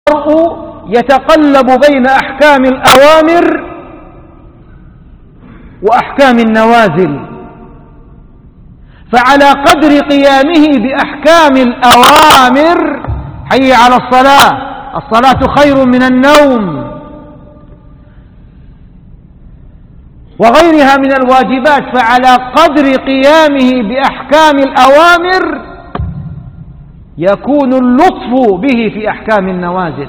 يتقلب بين أحكام الأوامر وأحكام النوازل، فعلى قدر قيامه بأحكام الأوامر، حي على الصلاة، الصلاة خير من النوم، وغيرها من الواجبات، فعلى قدر قيامه بأحكام الأوامر يكون اللطف به في أحكام النوازل.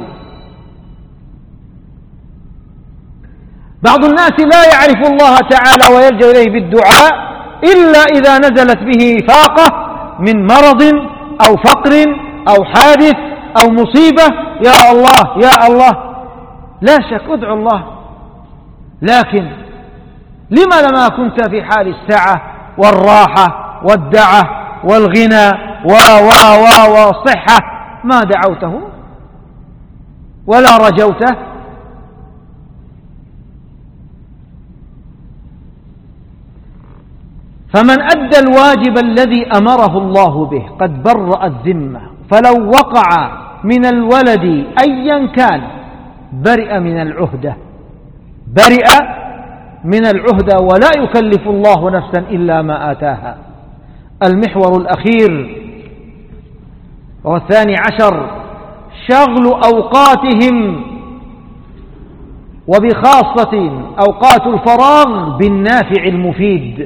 بعض الناس لا يعرف الله تعالى ويلجأ إليه بالدعاء إلا إذا نزلت به فاقة من مرض أو فقر أو حادث أو مصيبة، يا الله يا الله. لا شك ادعو الله، لكن لما لما كنت في حال السعة والراحة والدعة والغنى والصحة ما دعوته ولا رجوته؟ فمن أدى الواجب الذي أمره الله به قد برأ الذمة، فلو وقع من الولد أيا كان برئ من العهدة، برئ من العهدة، ولا يكلف الله نفسا إلا ما آتاها. المحور الأخير والثاني عشر شغل أوقاتهم، وبخاصة أوقات الفراغ، بالنافع المفيد.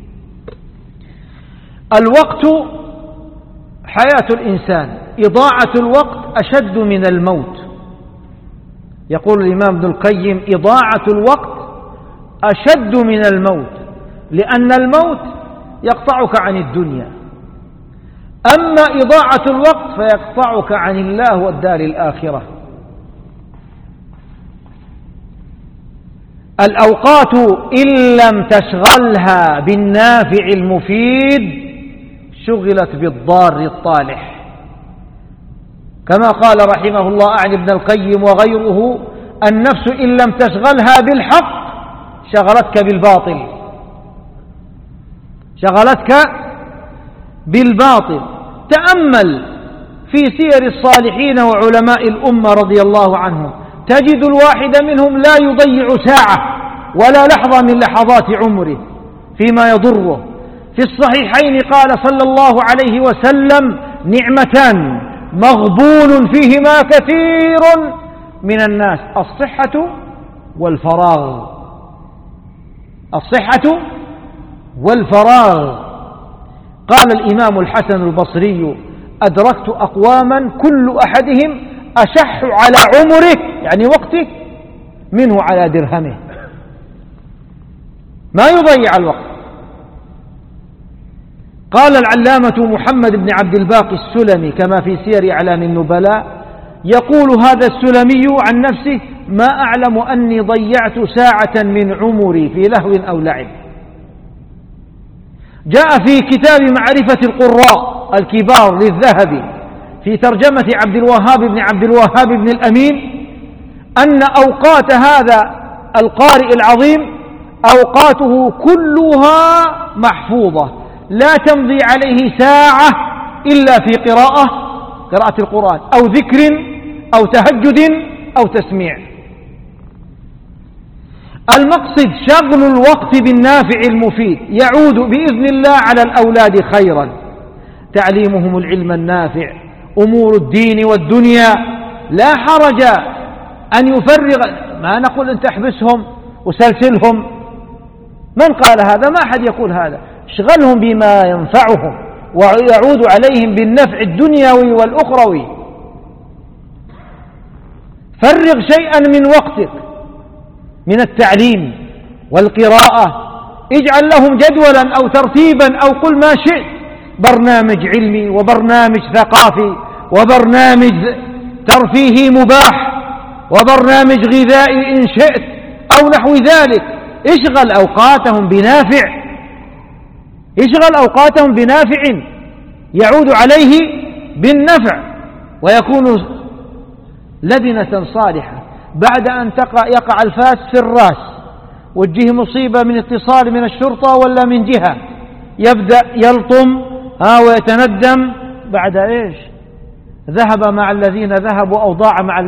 الوقت حياة الإنسان، إضاعة الوقت أشد من الموت. يقول الإمام ابن القيم: إضاعة الوقت أشد من الموت، لأن الموت يقطعك عن الدنيا، أما إضاعة الوقت فيقطعك عن الله والدار الآخرة. الأوقات إن لم تشغلها بالنافع المفيد شغلت بالضار الطالح، كما قال رحمه الله عن ابن القيم وغيره: النفس إن لم تشغلها بالحق شغلتك بالباطل، شغلتك بالباطل. تأمل في سير الصالحين وعلماء الأمة رضي الله عنهم، تجد الواحد منهم لا يضيع ساعة ولا لحظة من لحظات عمره فيما يضره. في الصحيحين قال صلى الله عليه وسلم: نعمتان مغبون فيهما كثير من الناس، الصحة والفراغ، الصحة والفراغ. قال الإمام الحسن البصري: أدركت أقواما كل أحدهم أشح على عمره، يعني وقته، منه على درهمه، ما يضيع الوقت. قال العلامة محمد بن عبد الباقي السلمي كما في سير أعلام النبلاء، يقول هذا السلمي عن نفسه: ما أعلم أني ضيعت ساعة من عمري في لهو أو لعب. جاء في كتاب معرفة القراء الكبار للذهبي في ترجمة عبد الوهاب بن عبد الوهاب بن الأمين أن أوقات هذا القارئ العظيم أوقاته كلها محفوظة، لا تمضي عليه ساعة إلا في قراءة القرآن أو ذكر أو تهجد أو تسميع. المقصد شغل الوقت بالنافع المفيد يعود بإذن الله على الأولاد خيرا، تعليمهم العلم النافع، أمور الدين والدنيا. لا حرج أن يفرغ، ما نقول أن تحبسهم وسلسلهم، من قال هذا؟ ما أحد يقول هذا. اشغلهم بما ينفعهم ويعود عليهم بالنفع الدنيوي والأخروي. فرغ شيئا من وقتك من التعليم والقراءة، اجعل لهم جدولا أو ترتيبا أو قل ما شئت، برنامج علمي وبرنامج ثقافي وبرنامج ترفيهي مباح وبرنامج غذائي إن شئت أو نحو ذلك. اشغل أوقاتهم بنافع، اشغل أوقاتهم بنافع يعود عليه بالنفع، ويكون لبنة صالحة. بعد أن يقع الفاس في الرأس وتجيه مصيبة من اتصال من الشرطة ولا من جهة، يبدأ يلطم ويتندم بعد إيش؟ ذهب مع الذين ذهبوا أو ضاع مع